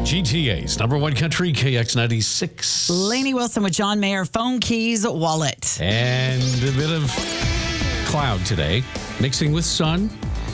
GTA's number one country, KX96. Lainey Wilson with John Mayer, phone, keys, wallet. And a bit of cloud today, mixing with sun.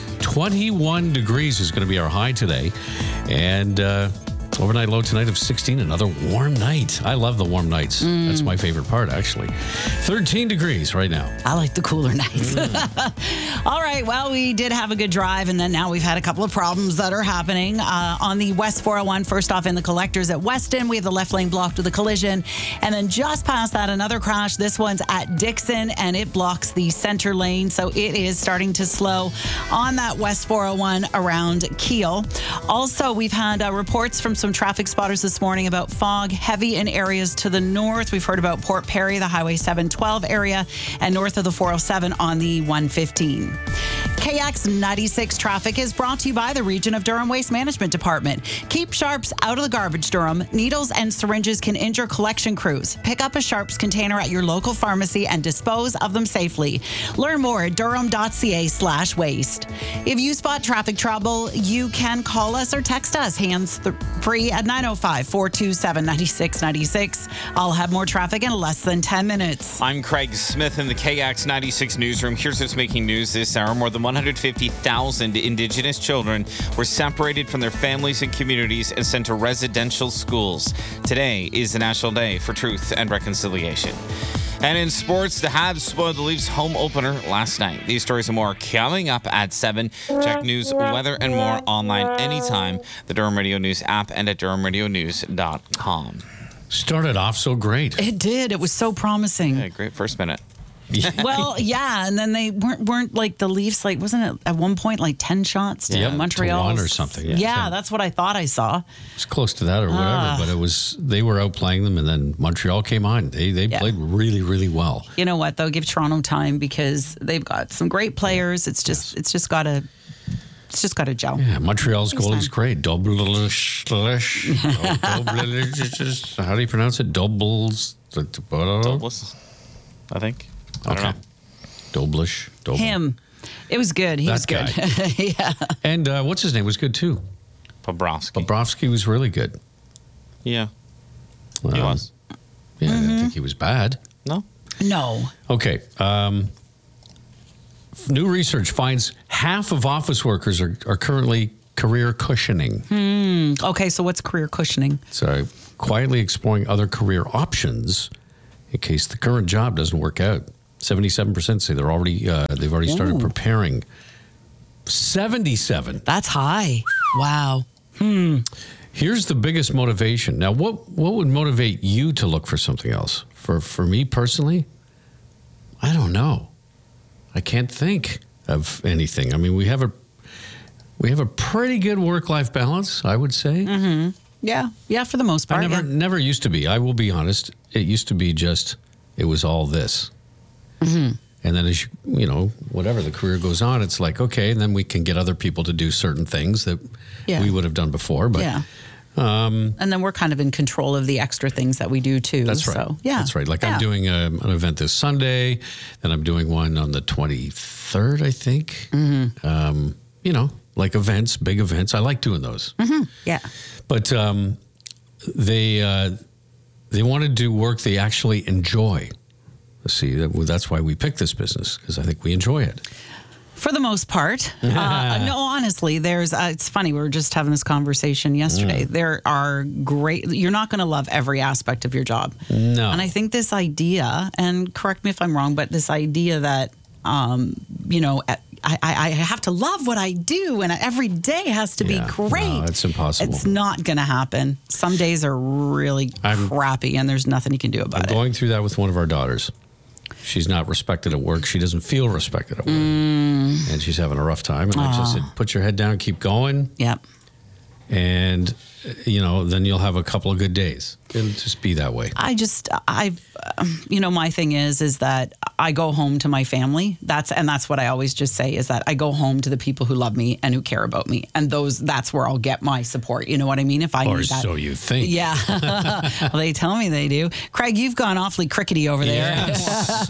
21 degrees is going to be our high today. And overnight low tonight of 16. Another warm night. I love the warm nights. That's my favorite part, actually. 13 degrees right now. I like the cooler nights. All right. Well, we did have a good drive, and then now we've had a couple of problems that are happening. On the West 401, first off in the collectors at Weston, we have the left lane blocked with a collision. And then just past that, another crash. This one's at Dixon, and it blocks the center lane. So it is starting to slow on that West 401 around Kiel. Also, we've had reports from some traffic spotters this morning about fog heavy in areas to the north. We've heard about Port Perry, the Highway 712 area, and north of the 407 on the 115. KX96 traffic is brought to you by the Region of Durham Waste Management Department. Keep sharps out of the garbage, Durham. Needles and syringes can injure collection crews. Pick up a sharps container at your local pharmacy and dispose of them safely. Learn more at durham.ca/waste. If you spot traffic trouble, you can call us or text us hands-free at 905-427-9696. I'll have more traffic in less than 10 minutes. I'm Craig Smith in the KX96 newsroom. Here's what's making news this hour. More than 150,000 Indigenous children were separated from their families and communities and sent to residential schools. Today is the National Day for Truth and Reconciliation. And in sports, the Habs spoiled the Leafs' home opener last night. These stories and more coming up at 7. Check news, weather, and more online anytime. The Durham Radio News app and at durhamradionews.com. Started off so great. It did. It was so promising. Yeah, great first minute. Well, yeah, and then they weren't like the Leafs, like, wasn't it at one point like 10 shots to Montreal? To 1 or something. Yeah, that's what I thought I saw. It's close to that or whatever, but they were outplaying them, and then Montreal came on. They played really, really well. You know what, though? Give Toronto time because they've got some great players. It's just got to gel. Yeah, Montreal's goalie's great. How do you pronounce it? Doubles, I think. I don't know. Doblish. Him. It was good. He was good. Yeah. And what's his name was good too? Bobrovsky was really good. Yeah. He was. Yeah, I didn't think he was bad. No. Okay. New research finds half of office workers are currently career cushioning. Okay, so what's career cushioning? So quietly exploring other career options in case the current job doesn't work out. 77% say they've already started preparing. 77. That's high. Wow. Here's the biggest motivation. Now, what would motivate you to look for something else? For me personally, I don't know. I can't think of anything. I mean, we have a pretty good work-life balance, I would say. Mm-hmm. Yeah, for the most part. Never used to be. I will be honest. It used to be it was all this. Mm-hmm. And then as you know, whatever the career goes on, it's like, okay, and then we can get other people to do certain things that we would have done before. But and then we're kind of in control of the extra things that we do too. That's right. So, that's right. Like I'm doing an event this Sunday, and I'm doing one on the 23rd, I think. Mm-hmm. Like events, big events. I like doing those. Mm-hmm. Yeah. But they want to do work they actually enjoy. See, that's why we picked this business, because I think we enjoy it. For the most part. No, honestly, it's funny. We were just having this conversation yesterday. There are you're not going to love every aspect of your job. No. And I think this idea, and correct me if I'm wrong, but this idea that, I have to love what I do and every day has to be great. No, it's impossible. It's not going to happen. Some days are really crappy and there's nothing you can do about it. I'm going through that with one of our daughters. She's not respected at work. She doesn't feel respected at work. And she's having a rough time. And I just said, put your head down, keep going. Yep. And, then you'll have a couple of good days. It'll just be that way. My thing is that I go home to my family. That's what I always just say is that I go home to the people who love me and who care about me. And that's where I'll get my support. You know what I mean? If I need that. So you think. Yeah. Well, they tell me they do. Craig, you've gone awfully crickety over there. Yes.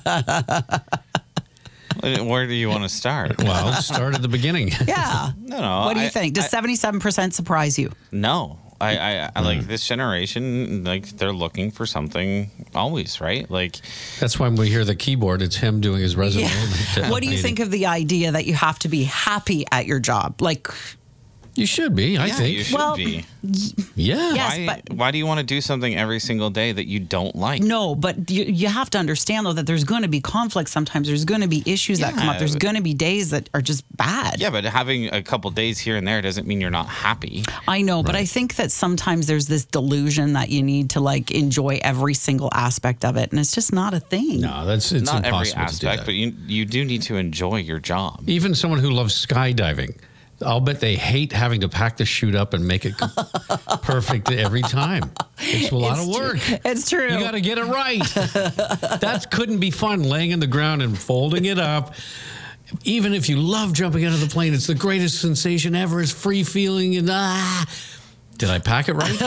Where do you want to start? Well, start at the beginning. Yeah. No. What do you think? Does 77% surprise you? No. I like this generation. Like they're looking for something always, right? Like That's why when we hear the keyboard, it's him doing his resume. What do you think of the idea that you have to be happy at your job? Like, You should be, I yeah, think. you should be. Yeah. Yes. Why do you want to do something every single day that you don't like? no, but you have to understand, though, that there's going to be conflict sometimes. There's going to be issues that come up. Yeah. There's going to be days that are just bad. Yeah, but having a couple days here and there doesn't mean you're not happy. I know, but I think that sometimes there's this delusion that you need to like enjoy every single aspect of it, and it's just not a thing. No, it's Not every impossible to do aspect, that. but you do need to enjoy your job. Even someone who loves skydiving, I'll bet they hate having to pack the chute up and make it perfect every time. It's a lot of work. It's true. You got to get it right. That couldn't be fun, laying in the ground and folding it up. Even if you love jumping out of the plane, it's the greatest sensation ever. It's free feeling and Did I pack it right?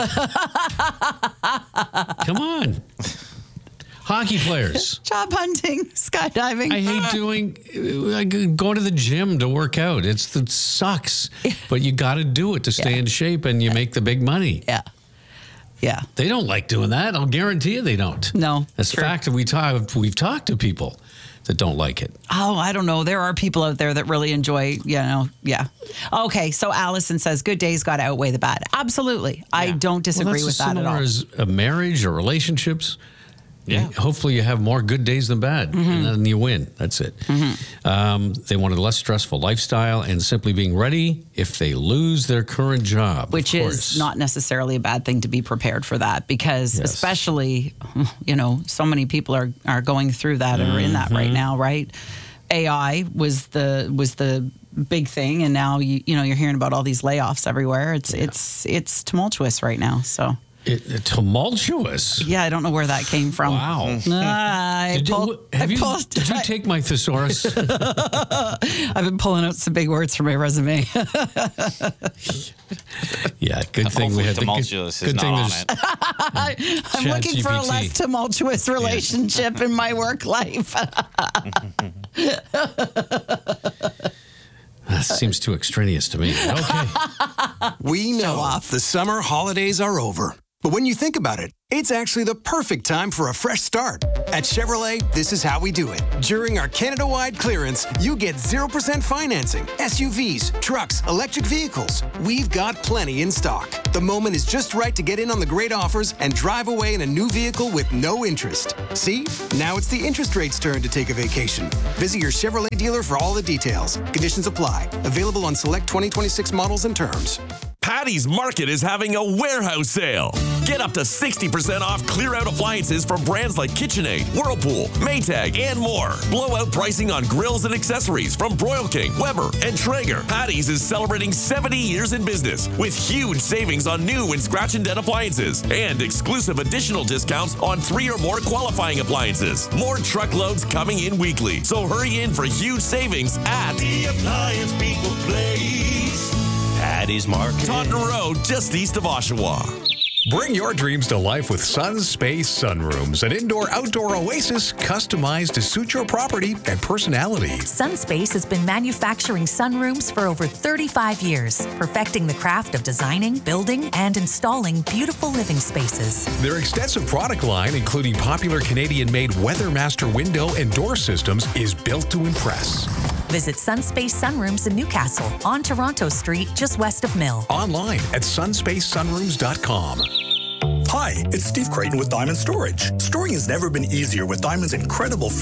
Come on. Hockey players. Job hunting, skydiving. I hate going to the gym to work out. It sucks, but you got to do it to stay in shape, and you make the big money. Yeah. Yeah. They don't like doing that. I'll guarantee you they don't. No, That's true. the fact that we've talked to people that don't like it. Oh, I don't know. There are people out there that really enjoy, yeah. Okay, so Allison says good days got to outweigh the bad. Absolutely. I don't disagree with that at all. As a marriage or relationships. Yeah. Hopefully you have more good days than bad, and then you win. That's it. They wanted a less stressful lifestyle and simply being ready if they lose their current job. Which of is course. not necessarily a bad thing to be prepared for that, because Yes. especially, so many people are going through that and are in that right now, right? AI was the big thing, and now you're hearing about all these layoffs everywhere. It's tumultuous right now. So Tumultuous. yeah, I don't know where that came from. Wow. Did you take my thesaurus? I've been pulling out some big words for my resume. Yeah, good thing we Hopefully had the tumultuous is good thing not there's on it. I'm looking for a ChatGPT. less tumultuous relationship in my work life. That seems too extraneous to me. Okay. We know the summer holidays are over. But when you think about it, it's actually the perfect time for a fresh start. At Chevrolet, this is how we do it. During our Canada-wide clearance, you get 0% financing, SUVs, trucks, electric vehicles. We've got plenty in stock. The moment is just right to get in on the great offers and drive away in a new vehicle with no interest. See? Now it's the interest rate's turn to take a vacation. Visit your Chevrolet dealer for all the details. Conditions apply. Available on select 2026 models and terms. Patty's Market is having a warehouse sale. Get up to 60% off clear-out appliances from brands like KitchenAid, Whirlpool, Maytag, and more. Blowout pricing on grills and accessories from Broil King, Weber, and Traeger. Patty's is celebrating 70 years in business with huge savings on new and scratch and dent appliances and exclusive additional discounts on 3 or more qualifying appliances. More truckloads coming in weekly, so hurry in for huge savings at The Appliance People Place. Patty's Market. Taunton Road, just east of Oshawa. Bring your dreams to life with Sun Space Sunrooms, an indoor-outdoor oasis customized to suit your property and personality. Sunspace has been manufacturing sunrooms for over 35 years, perfecting the craft of designing, building, and installing beautiful living spaces. Their extensive product line, including popular Canadian-made Weathermaster window and door systems, is built to impress. Visit Sunspace Sunrooms in Newcastle on Toronto Street, just west of Mill. Online at sunspacesunrooms.com. Hi, it's Steve Creighton with Diamond Storage. Storing has never been easier with Diamond's incredible